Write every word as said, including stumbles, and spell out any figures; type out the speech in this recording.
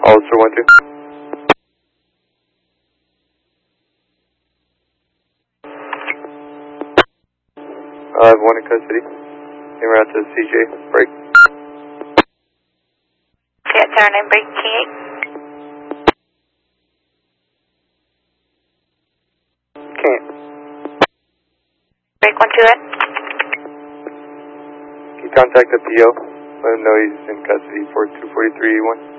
Hollister one two. I have one in custody. En route to C J. Break. Jet turn and break T eight. Can't. Break one two eight. Can you contact the P O? Let him know he's in custody for two forty-three one.